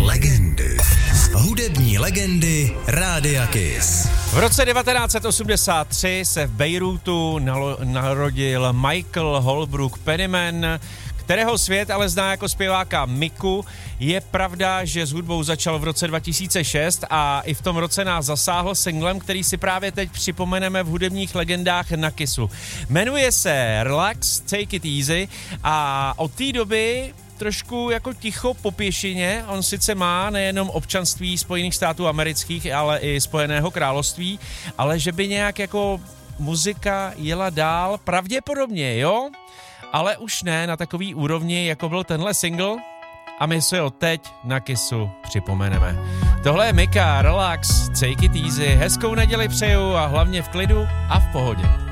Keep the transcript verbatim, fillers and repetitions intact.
Legendy. Hudební legendy Rádia Kiss. V roce devatenáct set osmdesát tři se v Bejrútu nalo- narodil Michael Holbrook Pennyman, kterého svět ale zná jako zpěváka Miku. Je pravda, že s hudbou začal v roce dva tisíce šest a i v tom roce nás zasáhl singlem, který si právě teď připomeneme v hudebních legendách na Kissu. Jmenuje se Relax, Take It Easy a od té doby trošku jako ticho po pěšině. On sice má nejenom občanství Spojených států amerických, ale i Spojeného království, ale že by nějak jako muzika jela dál, pravděpodobně, jo? Ale už ne na takový úrovni, jako byl tenhle single, a my se ho teď na Kissu připomeneme. Tohle je Mika, Relax, Take It Easy, hezkou neděli přeju a hlavně v klidu a v pohodě.